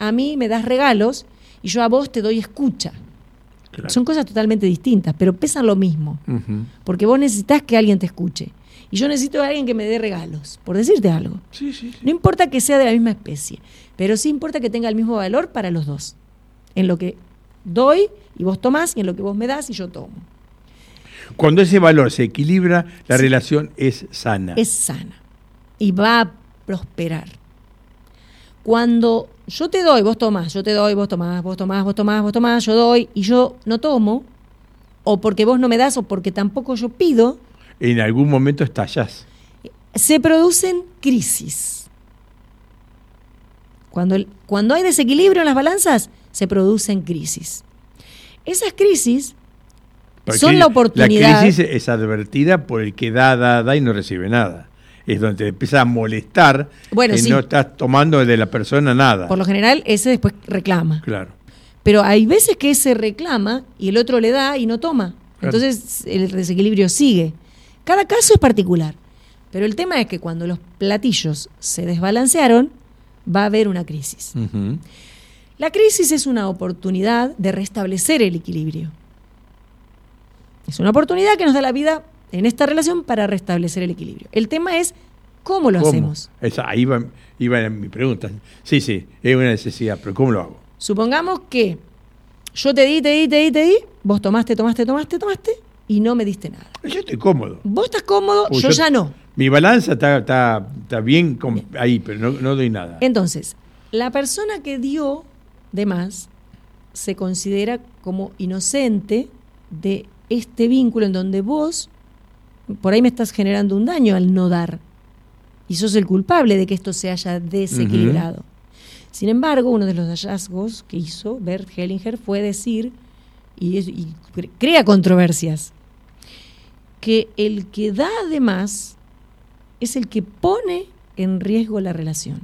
a mí me das regalos y yo a vos te doy escucha. Claro. Son cosas totalmente distintas, pero pesan lo mismo. Porque vos necesitás que alguien te escuche. Y yo necesito a alguien que me dé regalos, por decirte algo. Sí. No importa que sea de la misma especie, pero sí importa que tenga el mismo valor para los dos. En lo que doy y vos tomás, y en lo que vos me das y yo tomo. Cuando ese valor se equilibra, la relación es sana. Es sana. Y va a prosperar. Cuando yo te doy, vos tomás, yo te doy, vos tomás, vos tomás, vos tomás, vos tomás, yo doy y yo no tomo, o porque vos no me das o porque tampoco yo pido, en algún momento estallás. Se producen crisis. Cuando hay desequilibrio en las balanzas, se producen crisis. Esas crisis son la oportunidad. La crisis es advertida por el que da y no recibe nada. Es donde te empieza a molestar que no estás tomando de la persona nada. Por lo general, ese después reclama. Claro. Pero hay veces que ese reclama y el otro le da y no toma. Claro. Entonces el desequilibrio sigue. Cada caso es particular. Pero el tema es que cuando los platillos se desbalancearon, va a haber una crisis. La crisis es una oportunidad de restablecer el equilibrio. Es una oportunidad que nos da la vida en esta relación para restablecer el equilibrio. El tema es cómo lo hacemos. Ahí iba mi pregunta. Sí, es una necesidad, pero ¿cómo lo hago? Supongamos que yo te di, vos tomaste y no me diste nada. Yo estoy cómodo. Vos estás cómodo, yo ya no. Mi balanza está bien ahí, pero no doy nada. Entonces, la persona que dio de más se considera como inocente de este vínculo en donde vos por ahí me estás generando un daño al no dar. Y sos el culpable de que esto se haya desequilibrado. Sin embargo, uno de los hallazgos que hizo Bert Hellinger fue decir, y crea controversias, que el que da de más es el que pone en riesgo la relación.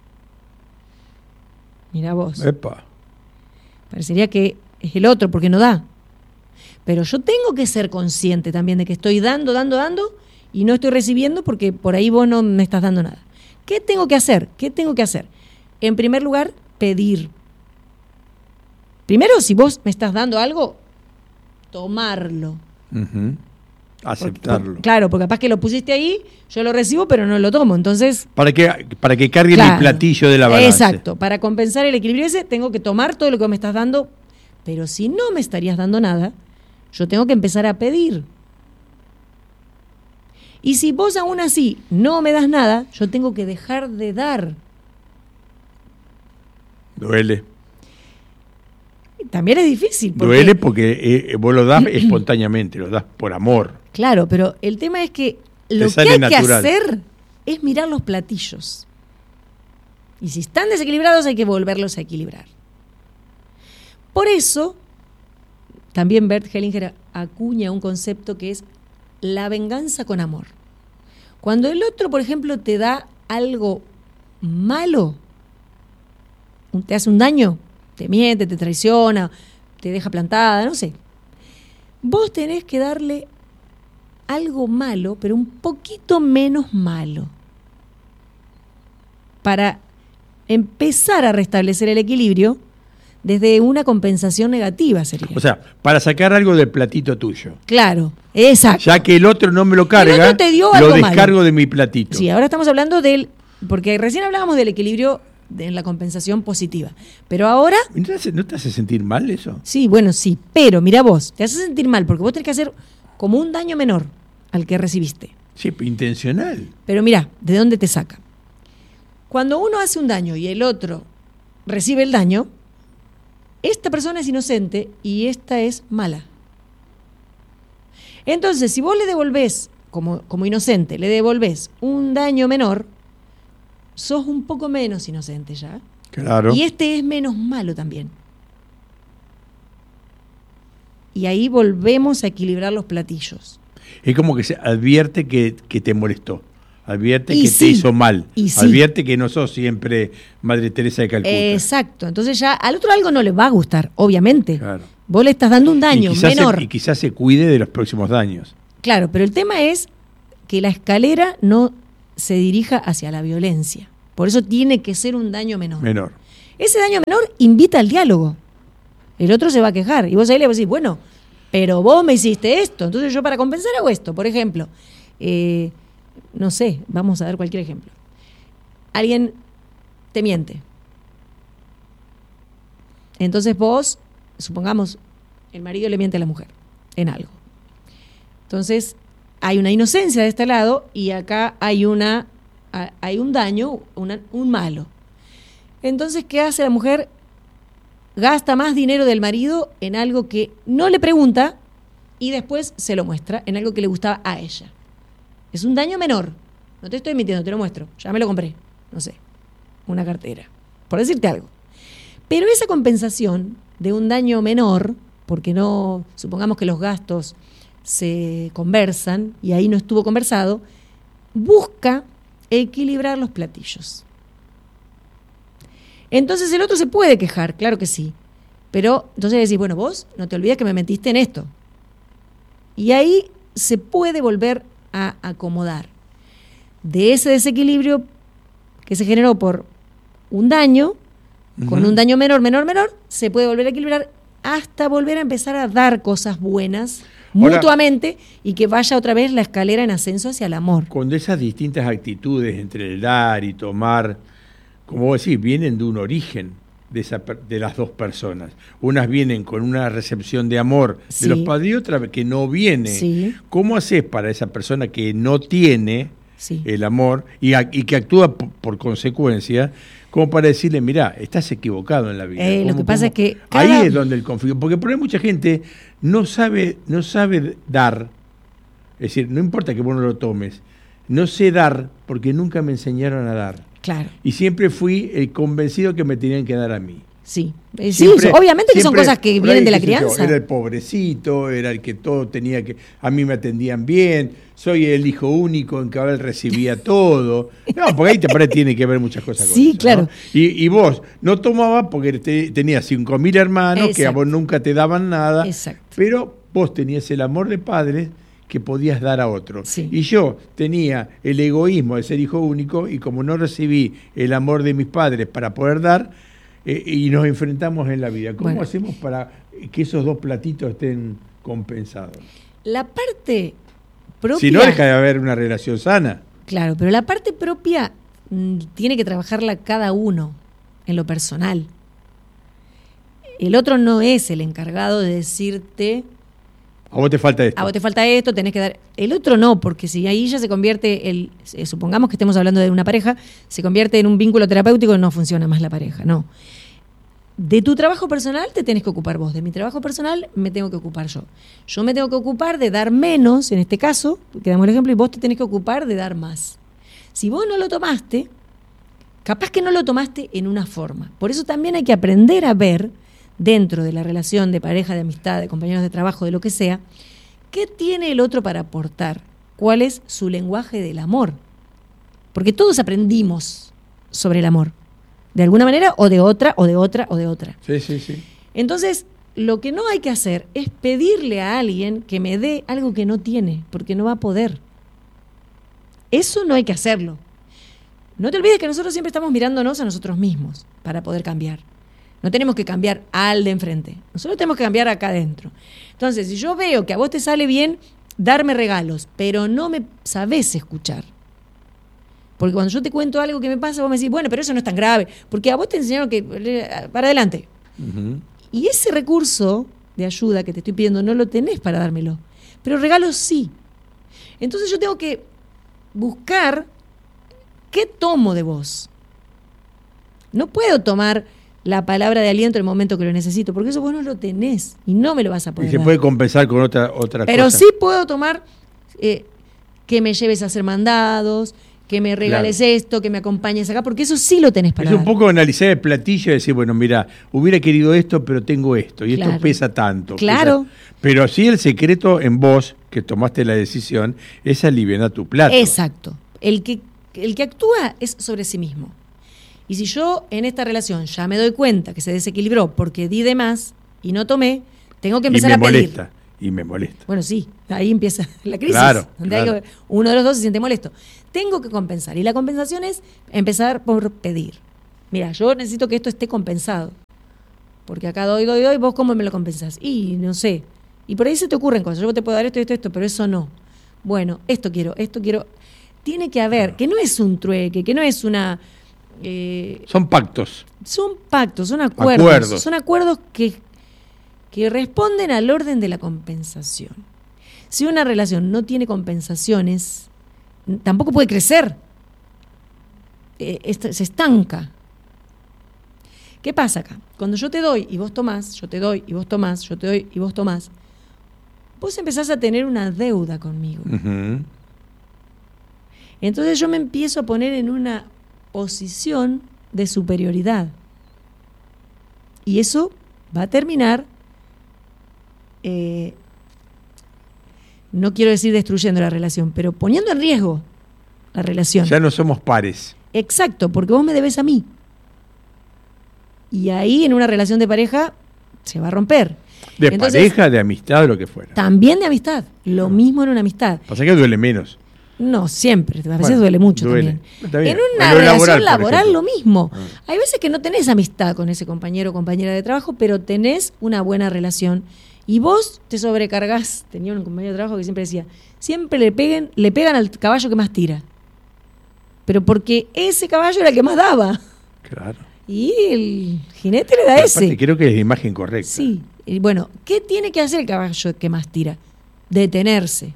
Mirá vos. Epa. Parecería que es el otro porque no da. Pero yo tengo que ser consciente también de que estoy dando y no estoy recibiendo porque por ahí vos no me estás dando nada. ¿Qué tengo que hacer? En primer lugar, pedir. Primero, si vos me estás dando algo, tomarlo. Aceptarlo. Claro, porque capaz que lo pusiste ahí, yo lo recibo, pero no lo tomo. Entonces, para que cargue mi platillo de la balanza. Exacto. Para compensar el equilibrio ese, tengo que tomar todo lo que me estás dando. Pero si no me estarías dando nada, yo tengo que empezar a pedir. Y si vos aún así no me das nada, yo tengo que dejar de dar. Duele. También es difícil. Duele porque vos lo das espontáneamente, lo das por amor. Claro, pero el tema es que lo que hay que hacer es mirar los platillos. Y si están desequilibrados hay que volverlos a equilibrar. Por eso, también Bert Hellinger acuña un concepto que es la venganza con amor. Cuando el otro, por ejemplo, te da algo malo, te hace un daño, te miente, te traiciona, te deja plantada, no sé. Vos tenés que darle algo malo, pero un poquito menos malo, para empezar a restablecer el equilibrio desde una compensación negativa sería. O sea, para sacar algo del platito tuyo. Claro, exacto. Ya que el otro no me lo carga, lo descargo de mi platito. Sí, ahora estamos hablando porque recién hablábamos del equilibrio en la compensación positiva. Pero ahora... ¿No te hace sentir mal eso? Sí, bueno, sí. Pero mira vos, te hace sentir mal porque vos tenés que hacer como un daño menor al que recibiste. Sí, intencional. Pero mira, ¿de dónde te saca? Cuando uno hace un daño y el otro recibe el daño, esta persona es inocente y esta es mala. Entonces, si vos le devolvés, como inocente, le devolvés un daño menor, sos un poco menos inocente ya. Claro. Y este es menos malo también. Y ahí volvemos a equilibrar los platillos. Es como que se advierte que te molestó. Advierte que te hizo mal. Advierte que no sos siempre Madre Teresa de Calcuta. Exacto. Entonces ya al otro algo no le va a gustar, obviamente. Claro. Vos le estás dando un daño menor. Y quizás se cuide de los próximos daños. Claro, pero el tema es que la escalera no se dirija hacia la violencia. Por eso tiene que ser un daño menor. Ese daño menor invita al diálogo. El otro se va a quejar. Y vos ahí le vas a decir, bueno, pero vos me hiciste esto. Entonces yo para compensar hago esto. Por ejemplo, no sé, vamos a dar cualquier ejemplo. Alguien te miente. Entonces vos, supongamos, el marido le miente a la mujer en algo. Entonces hay una inocencia de este lado y acá hay un daño, un malo. Entonces, ¿qué hace la mujer? Gasta más dinero del marido en algo que no le pregunta y después se lo muestra en algo que le gustaba a ella. Es un daño menor. No te estoy mintiendo, te lo muestro. Ya me lo compré. No sé, una cartera. Por decirte algo. Pero esa compensación de un daño menor, porque no, supongamos que los gastos se conversan y ahí no estuvo conversado, busca equilibrar los platillos. Entonces el otro se puede quejar, claro que sí, pero entonces decís, bueno, vos no te olvides que me metiste en esto. Y ahí se puede volver a acomodar. De ese desequilibrio que se generó por un daño, con un daño menor, se puede volver a equilibrar hasta volver a empezar a dar cosas buenas mutuamente y que vaya otra vez la escalera en ascenso hacia el amor. Cuando esas distintas actitudes entre el dar y tomar, como vos decís, vienen de un origen de las dos personas. Unas vienen con una recepción de amor de los padres y otra que no viene. Sí. ¿Cómo haces para esa persona que no tiene el amor y que actúa por consecuencia, como para decirle, mirá, estás equivocado en la vida? Lo que pasa es que ahí es donde el conflicto, porque por ahí mucha gente no sabe dar, es decir, no importa que vos no lo tomes, no sé dar porque nunca me enseñaron a dar. Claro. Y siempre fui el convencido que me tenían que dar a mí. Sí, obviamente que son cosas que vienen de la crianza. Era el pobrecito, era el que todo tenía que... A mí me atendían bien, soy el hijo único en que él recibía todo. No, porque ahí te tiene que ver muchas cosas. Sí, eso, claro. ¿no? Y vos no tomabas porque tenías 5.000 hermanos. Exacto. Que a vos nunca te daban nada. Exacto. Pero vos tenías el amor de padres que podías dar a otro. Sí. Y yo tenía el egoísmo de ser hijo único y como no recibí el amor de mis padres para poder dar, y nos enfrentamos en la vida. ¿Cómo hacemos para que esos dos platitos estén compensados? La parte propia... Si no, deja de haber una relación sana. Claro, pero la parte propia tiene que trabajarla cada uno en lo personal. El otro no es el encargado de decirte... A vos te falta esto. A vos te falta esto, tenés que dar... El otro no, porque si ahí ya se convierte, supongamos que estemos hablando de una pareja, se convierte en un vínculo terapéutico y no funciona más la pareja, no. De tu trabajo personal te tenés que ocupar vos, de mi trabajo personal me tengo que ocupar yo. Yo me tengo que ocupar de dar menos, en este caso, que damos el ejemplo, y vos te tenés que ocupar de dar más. Si vos no lo tomaste, capaz que no lo tomaste en una forma. Por eso también hay que aprender a ver, dentro de la relación de pareja, de amistad, de compañeros de trabajo, de lo que sea, ¿qué tiene el otro para aportar? ¿Cuál es su lenguaje del amor? Porque todos aprendimos sobre el amor, de alguna manera o de otra, o de otra, o de otra. Sí, sí, sí. Entonces, lo que no hay que hacer es pedirle a alguien que me dé algo que no tiene, porque no va a poder. Eso no hay que hacerlo. No te olvides que nosotros siempre estamos mirándonos a nosotros mismos para poder cambiar. No tenemos que cambiar al de enfrente. Nosotros tenemos que cambiar acá adentro. Entonces, si yo veo que a vos te sale bien darme regalos, pero no me sabés escuchar. Porque cuando yo te cuento algo que me pasa, vos me decís, bueno, pero eso no es tan grave. Porque a vos te enseñaron que para adelante. Uh-huh. Y ese recurso de ayuda que te estoy pidiendo no lo tenés para dármelo. Pero regalos sí. Entonces yo tengo que buscar qué tomo de vos. No puedo tomar la palabra de aliento en el momento que lo necesito, porque eso vos no lo tenés y no me lo vas a poder dar. Y se puede compensar con otra cosa. Pero sí puedo tomar que me lleves a hacer mandados, que me regales esto, que me acompañes acá, porque eso sí lo tenés para dar. Es un poco analizar el platillo y decir, bueno, mira, hubiera querido esto, pero tengo esto, y esto pesa tanto. Claro. Pesa. Pero sí el secreto en vos, que tomaste la decisión, es aliviar tu plato. Exacto. El que actúa es sobre sí mismo. Y si yo en esta relación ya me doy cuenta que se desequilibró porque di de más y no tomé, tengo que empezar a pedir. Y me molesta. Bueno, sí, ahí empieza la crisis. Claro, donde uno de los dos se siente molesto. Tengo que compensar. Y la compensación es empezar por pedir. mira, yo necesito que esto esté compensado. Porque acá doy, ¿vos cómo me lo compensás? Y no sé. Y por ahí se te ocurren cosas. Yo te puedo dar esto, pero eso no. Bueno, esto quiero. Tiene que haber, que no es un trueque, que no es una... son pactos. Son pactos, son acuerdos. Son acuerdos que responden al orden de la compensación. Si una relación no tiene compensaciones, tampoco puede crecer. Se estanca. ¿Qué pasa acá? Cuando yo te doy y vos tomás, yo te doy y vos tomás, yo te doy y vos tomás, vos empezás a tener una deuda conmigo. Uh-huh. Entonces yo me empiezo a poner en una posición de superioridad. Y eso va a terminar, no quiero decir destruyendo la relación, pero poniendo en riesgo la relación. Ya no somos pares. Exacto, porque vos me debes a mí. Y ahí en una relación de pareja se va a romper. Entonces, pareja, de amistad, lo que fuera. También de amistad, lo mismo en una amistad. Pasa que duele menos. No, siempre, a veces duele mucho también. En una relación laboral lo mismo. Hay veces que no tenés amistad con ese compañero o compañera de trabajo, pero tenés una buena relación. Y vos te sobrecargás. Tenía un compañero de trabajo que siempre decía, siempre le pegan al caballo que más tira. Pero porque ese caballo era el que más daba. Claro. Y el jinete le da ese. Creo que es la imagen correcta. Sí. Y bueno, ¿qué tiene que hacer el caballo que más tira? Detenerse.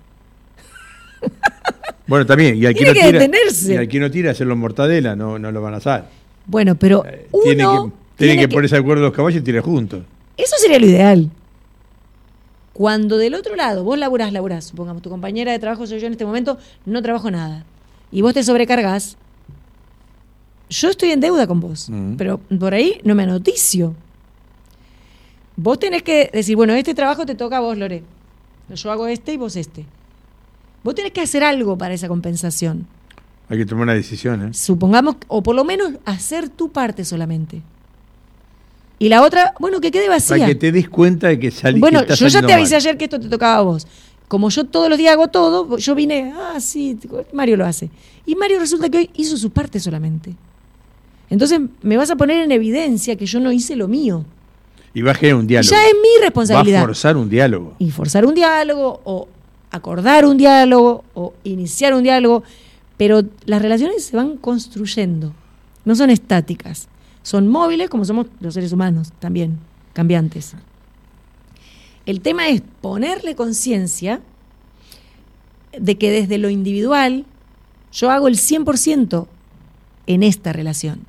Bueno, también. Y al tiene que detenerse. Y al que no tira, hacerlo mortadela, no lo van a hacer. Bueno, pero tienen que ponerse de acuerdo los caballos y tirar juntos. Eso sería lo ideal. Cuando del otro lado vos laburás, supongamos, tu compañera de trabajo soy yo en este momento, no trabajo nada, y vos te sobrecargás, yo estoy en deuda con vos, pero por ahí no me anoticio. Vos tenés que decir, bueno, este trabajo te toca a vos, Lore. Yo hago este y vos este. Vos tenés que hacer algo para esa compensación. Hay que tomar una decisión, Supongamos, o por lo menos hacer tu parte solamente. Y la otra, bueno, que quede vacía. Para que te des cuenta de que salís. Bueno, yo ya te avisé ayer que esto te tocaba a vos. Como yo todos los días hago todo, yo vine, sí, Mario lo hace. Y Mario resulta que hoy hizo su parte solamente. Entonces me vas a poner en evidencia que yo no hice lo mío. Y va a generar un diálogo. Ya es mi responsabilidad. Va a forzar un diálogo. Y forzar un diálogo, o acordar un diálogo, o iniciar un diálogo. Pero las relaciones se van construyendo. No son estáticas. Son móviles, como somos los seres humanos también, cambiantes. El tema es ponerle conciencia de que desde lo individual yo hago el 100% en esta relación.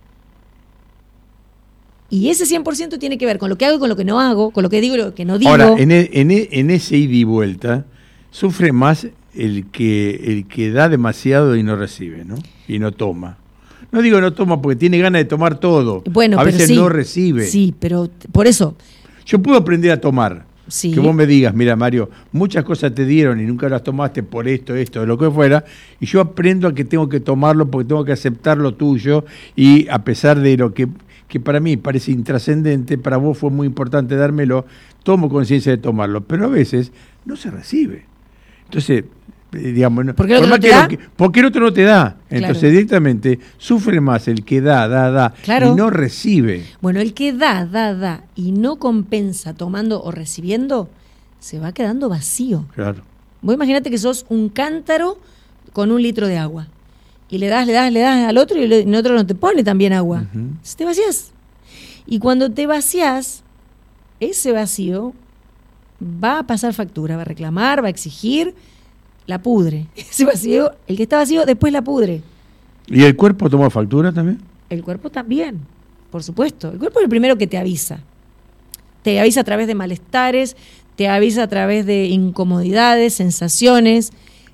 Y ese 100% tiene que ver con lo que hago y con lo que no hago, con lo que digo y lo que no digo. Ahora, en ese ida y vuelta, sufre más el que da demasiado y no recibe, ¿no? Y no toma. No digo no toma porque tiene ganas de tomar todo. Bueno, a veces sí, no recibe. Sí, pero por eso. Yo puedo aprender a tomar. Sí. Que vos me digas, mira, Mario, muchas cosas te dieron y nunca las tomaste por esto, lo que fuera, y yo aprendo a que tengo que tomarlo porque tengo que aceptar lo tuyo, y a pesar de lo que para mí parece intrascendente, para vos fue muy importante dármelo, tomo conciencia de tomarlo, pero a veces no se recibe. Entonces, digamos, ¿por qué el otro no te da? Porque el otro no te da. Entonces, claro, directamente sufre más el que da, claro, y no recibe. Bueno, el que da y no compensa tomando o recibiendo, se va quedando vacío. Claro. Vos imaginate que sos un cántaro con 1 litro de agua. Y le das al otro y el otro no te pone también agua. Uh-huh. Te vacías. Y cuando te vacías, ese vacío va a pasar factura, va a reclamar, va a exigir, la pudre. Ese vacío, el que está vacío, después la pudre. ¿Y el cuerpo toma factura también? El cuerpo también, por supuesto. El cuerpo es el primero que te avisa. Te avisa a través de malestares, te avisa a través de incomodidades, sensaciones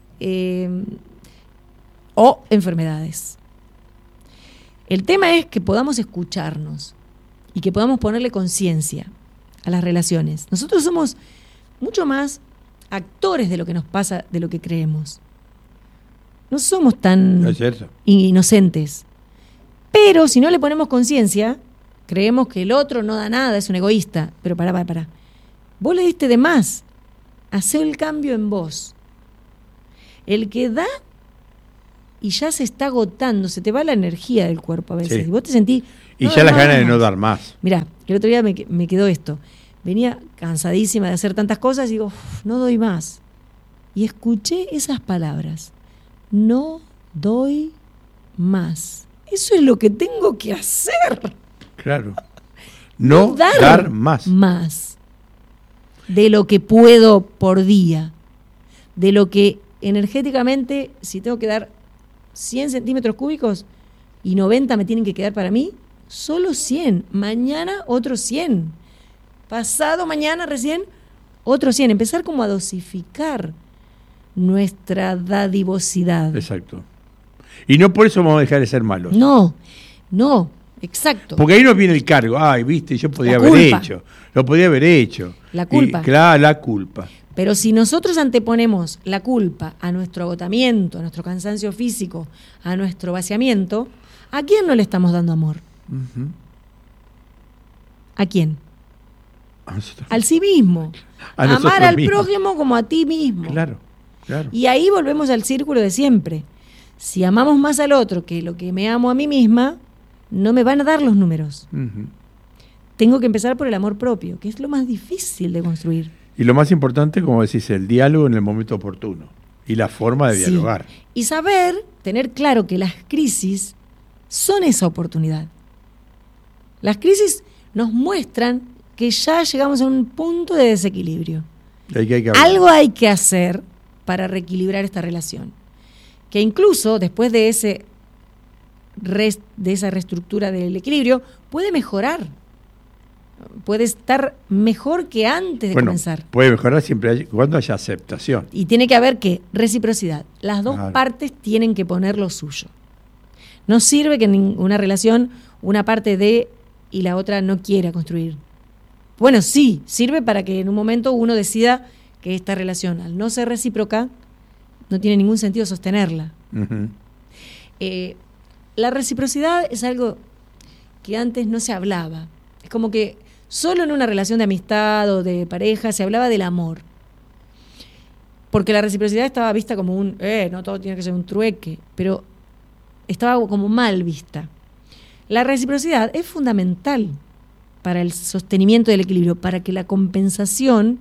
o enfermedades. El tema es que podamos escucharnos y que podamos ponerle conciencia a las relaciones. Nosotros somos mucho más actores de lo que nos pasa, de lo que creemos. No somos tan inocentes. Pero si no le ponemos conciencia, creemos que el otro no da nada, es un egoísta. Pero pará. Vos le diste de más. Hacé el cambio en vos. El que da y ya se está agotando, se te va la energía del cuerpo a veces. Sí. Y vos te sentís... Y ya las ganas de no dar más. Mirá, el otro día me quedó esto. Venía cansadísima de hacer tantas cosas y digo, no doy más. Y escuché esas palabras. No doy más. Eso es lo que tengo que hacer. Claro. No dar más. Más. De lo que puedo por día. De lo que energéticamente, si tengo que dar 100 centímetros cúbicos y 90 me tienen que quedar para mí, solo 100. Mañana otros 100. Pasado mañana recién otros 100. Empezar como a dosificar nuestra dadivosidad. Exacto. Y no por eso vamos a dejar de ser malos. No, exacto. Porque ahí nos viene el cargo. Ay, viste, yo podía haber hecho. Lo podía haber hecho. La culpa. Claro, la culpa. Pero si nosotros anteponemos la culpa a nuestro agotamiento, a nuestro cansancio físico, a nuestro vaciamiento, ¿a quién no le estamos dando amor? Uh-huh. ¿A quién? Al sí mismo. Amar al prójimo como a ti mismo. Claro. Y ahí volvemos al círculo de siempre. Si amamos más al otro que lo que me amo a mí misma, no me van a dar los números. Uh-huh. Tengo que empezar por el amor propio, que es lo más difícil de construir. Y lo más importante, como decís, el diálogo en el momento oportuno y la forma de dialogar. Y saber, tener claro que las crisis son esa oportunidad. Las crisis nos muestran que ya llegamos a un punto de desequilibrio. Algo hay que hacer para reequilibrar esta relación. Que incluso después de esa reestructura del equilibrio, puede mejorar. Puede estar mejor que antes de comenzar. Puede mejorar siempre cuando haya aceptación. Y tiene que haber reciprocidad. Las dos partes tienen que poner lo suyo. No sirve que en una relación una parte dé y la otra no quiera construir. Bueno, sí, sirve para que en un momento uno decida que esta relación, al no ser recíproca, no tiene ningún sentido sostenerla. Uh-huh. La reciprocidad es algo que antes no se hablaba. Es como que solo en una relación de amistad o de pareja se hablaba del amor. Porque la reciprocidad estaba vista como no todo tiene que ser un trueque, pero estaba como mal vista. La reciprocidad es fundamental para el sostenimiento del equilibrio, para que la compensación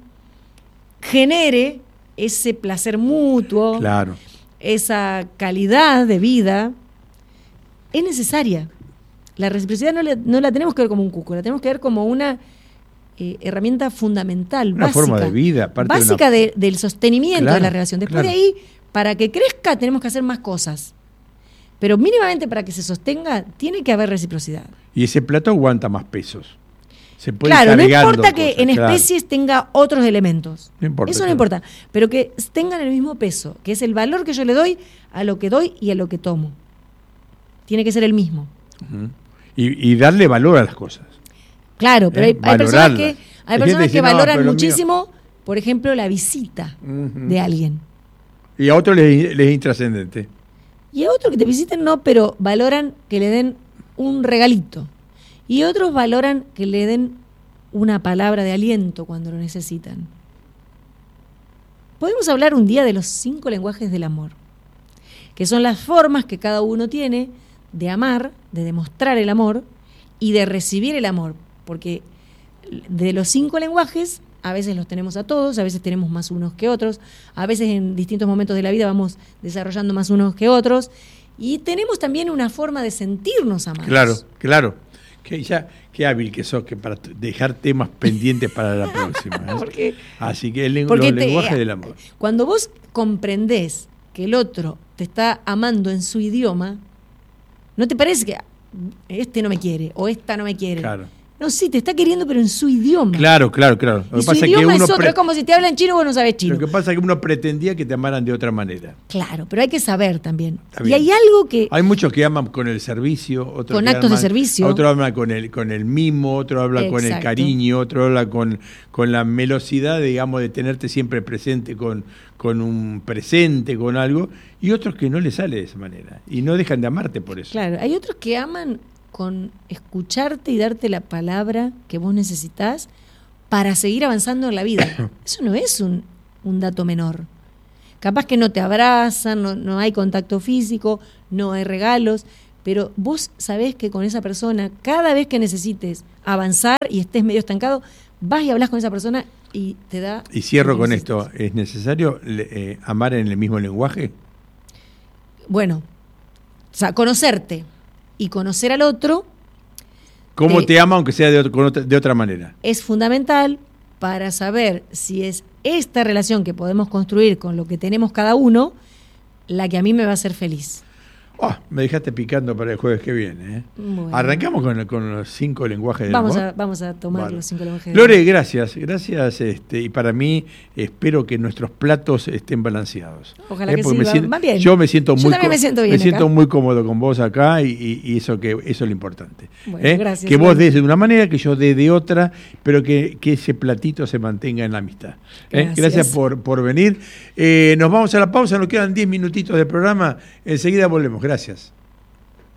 genere ese placer mutuo, claro, esa calidad de vida. Es necesaria. La reciprocidad no la tenemos que ver como un cuco, la tenemos que ver como una herramienta fundamental, una básica, forma de vida, básica del sostenimiento de la relación. Después de ahí, para que crezca, tenemos que hacer más cosas. Pero mínimamente para que se sostenga, tiene que haber reciprocidad. Y ese plato aguanta más pesos. Se puede claro, no importa que en especies tenga otros elementos. No importa, eso no importa. Pero que tengan el mismo peso, que es el valor que yo le doy a lo que doy y a lo que tomo. Tiene que ser el mismo. Uh-huh. Y darle valor a las cosas. Claro, pero hay personas que valoran muchísimo, por ejemplo, la visita de alguien. Y a otros les es intrascendente. Y a otros que te visiten no, pero valoran que le den un regalito. Y otros valoran que le den una palabra de aliento cuando lo necesitan. Podemos hablar un día de los 5 lenguajes del amor, que son las formas que cada uno tiene de amar, de demostrar el amor y de recibir el amor. Porque de los 5 lenguajes, a veces los tenemos a todos, a veces tenemos más unos que otros, a veces en distintos momentos de la vida vamos desarrollando más unos que otros, y tenemos también una forma de sentirnos amados. Claro. Qué hábil que sos que para dejar temas pendientes para la próxima. Así que los lenguajes del amor. Cuando vos comprendés que el otro te está amando en su idioma, ¿no te parece que este no me quiere o esta no me quiere? Claro. No, sí, te está queriendo, pero en su idioma. Claro. Lo que pasa su idioma es otro, es como si te hablan chino y vos no sabés chino. Lo que pasa es que uno pretendía que te amaran de otra manera. Claro, pero hay que saber también. Y hay algo que... Hay muchos que aman con el servicio, otros con actos de servicio. Otro habla con el mimo, otro habla con el cariño, otro habla con la melosidad, digamos, de tenerte siempre presente con un presente, con algo, y otros que no les sale de esa manera y no dejan de amarte por eso. Claro, hay otros que aman con escucharte y darte la palabra que vos necesitás para seguir avanzando en la vida. Eso no es un dato menor. Capaz que no te abrazan, no hay contacto físico, no hay regalos, pero vos sabés que con esa persona, cada vez que necesites avanzar y estés medio estancado, vas y hablas con esa persona y te da... Y cierro con esto, ¿es necesario amar en el mismo lenguaje? Bueno, o sea, conocerte y conocer al otro... ¿Cómo te ama aunque sea de otra manera? Es fundamental para saber si es esta relación que podemos construir con lo que tenemos cada uno la que a mí me va a hacer feliz. Me dejaste picando para el jueves que viene. Bueno. Arrancamos con los 5 lenguajes del amor. Vamos a tomar los 5 lenguajes del Lore, gracias. Y para mí espero que nuestros platos estén balanceados. Ojalá que sí, va bien. Yo me siento muy también me siento bien. Me siento muy cómodo con vos acá y eso es lo importante. Bueno, gracias. Que vos des de una manera, que yo dé de otra, pero que ese platito se mantenga en la amistad. Gracias por venir. Nos vamos a la pausa, nos quedan 10 minutitos de programa. Enseguida volvemos. Gracias.